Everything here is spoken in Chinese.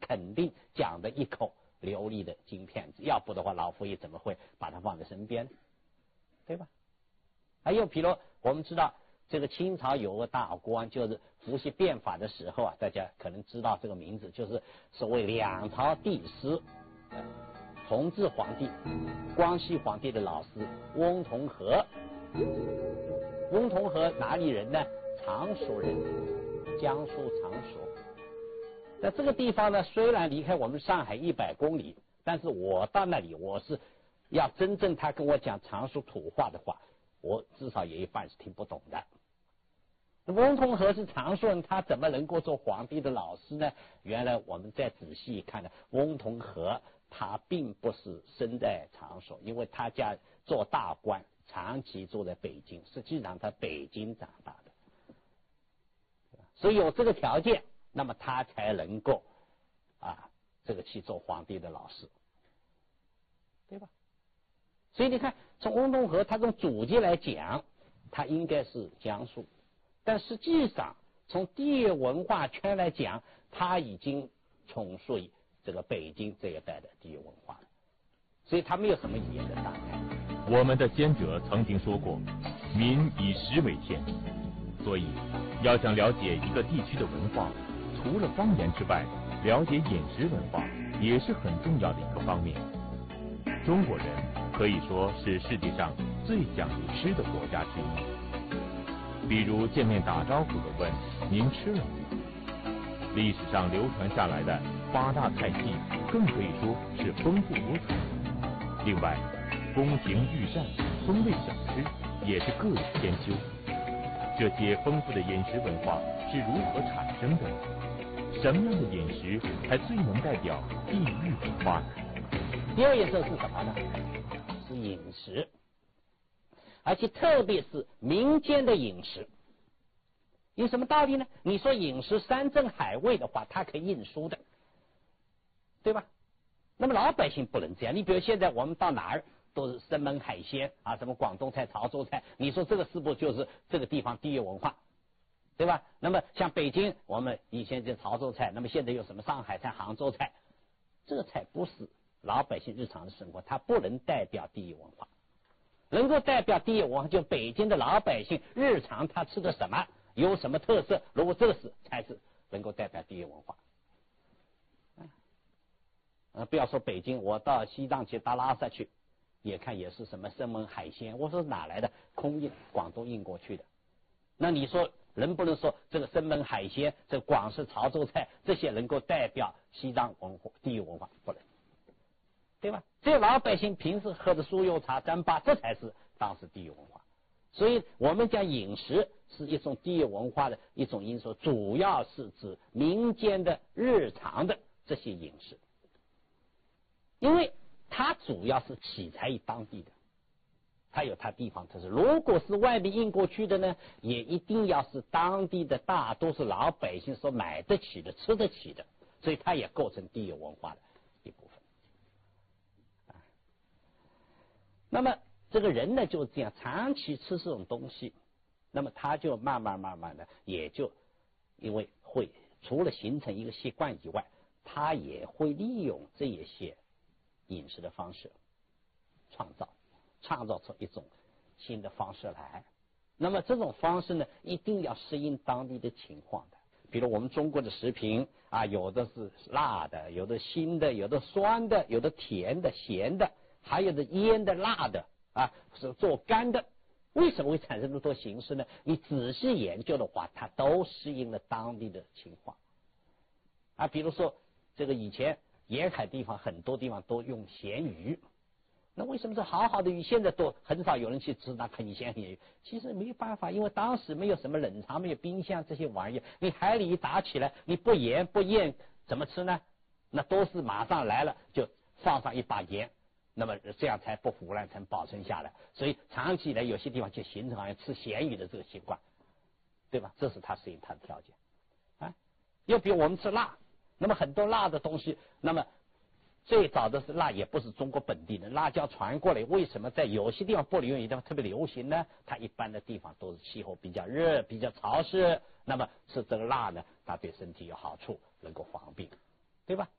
肯定讲的一口流利的京片子，要不的话老佛爷怎么会把它放在身边，对吧？还有比如我们知道这个清朝有个大官，就是伏羲变法的时候啊，大家可能知道这个名字，就是所谓两朝帝师，同治皇帝、光绪皇帝的老师翁同龢。翁同龢哪里人呢？常熟人，江苏常熟。在这个地方呢，虽然离开我们上海100公里，但是我到那里，我是要真正他跟我讲常熟土话的话，我至少有一半是听不懂的。翁同龢是常熟人，他怎么能够做皇帝的老师呢？原来我们再仔细一看呢，翁同龢他并不是生在常熟，因为他家做大官，长期住在北京，实际上他北京长大的，所以有这个条件，那么他才能够这个去做皇帝的老师，对吧？所以你看，从翁同龢他从祖籍来讲，他应该是江苏，但实际上从地域文化圈来讲，他已经从属于这个北京这一带的地域文化了，所以他没有什么语言的障碍。 我们的先者曾经说过，民以食为天，所以要想了解一个地区的文化，除了方言之外，了解饮食文化也是很重要的一个方面。中国人可以说是世界上最讲究吃的国家之一。比如见面打招呼的问您吃了没？历史上流传下来的8大菜系更可以说是丰富多彩。另外，宫廷御膳、风味小吃也是各有千秋。这些丰富的饮食文化是如何产生的？什么样的饮食才最能代表地域文化呢？ 第二颜色是什么呢？是饮食，而且特别是民间的饮食。有什么道理呢？你说饮食山珍海味的话，它可以印书的，对吧？那么老百姓不能这样。你比如现在我们到哪儿都是生猛海鲜什么广东菜、潮州菜，你说这个是不是就是这个地方地域文化，对吧？那么像北京，我们以前就潮州菜，那么现在有什么上海菜、杭州菜，这个菜不是老百姓日常的生活，它不能代表地域文化。能够代表地域文化，就北京的老百姓日常他吃的什么，有什么特色，如果这个才是能够代表地域文化。不要说北京，我到西藏去、到拉萨去，也看也是什么生猛海鲜，我说哪来的？空运，广东运过去的。那你说能不能说这个生猛海鲜、这广式潮州菜这些能够代表西藏文化、地域文化？不能，对吧？这老百姓平时喝的酥油茶、糌粑，这才是当时地域文化。所以我们讲饮食是一种地域文化的一种因素，主要是指民间的日常的这些饮食，因为它主要是取材于当地的，它有它地方特色。如果是外面运过去的呢，也一定要是当地的大多数老百姓所买得起的、吃得起的，所以它也构成地域文化的一部分。那么这个人呢就是这样，长期吃这种东西，那么他就慢慢的也就因为会除了形成一个习惯以外，他也会利用这一些饮食的方式创造出一种新的方式来。那么这种方式呢，一定要适应当地的情况的。比如我们中国的食品有的是辣的，有的辛的，有的酸的，有的甜的、咸的，还有的腌的、辣的是做干的。为什么会产生这么多形式呢？你仔细研究的话，它都适应了当地的情况比如说这个以前沿海地方很多地方都用咸鱼，那为什么这好好的鱼现在都很少有人去吃那很咸鱼？其实没办法，因为当时没有什么冷藏，没有冰箱这些玩意，你海里一打起来，你不盐不腌怎么吃呢？那都是马上来了就放上一把盐，那么这样才不腐烂，才保存下来。所以长期以来有些地方就形成好像吃咸鱼的这个习惯，对吧？这是它适应它的条件又比如我们吃辣，那么很多辣的东西，那么最早的是辣也不是中国本地的，辣椒传过来，为什么在有些地方不流行，有些地方特别流行呢？它一般的地方都是气候比较热、比较潮湿，那么吃这个辣呢，它对身体有好处，能够防病，对吧？